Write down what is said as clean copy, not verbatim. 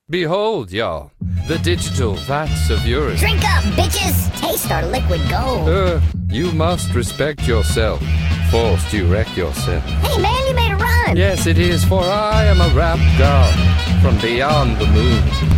Behold, y'all, the digital vats of yours. Drink up, bitches! Taste our liquid gold. You must respect yourself. Forced you wreck yourself. Hey man, you made a rhyme! Yes, it is, for I am a rap god from beyond the moon.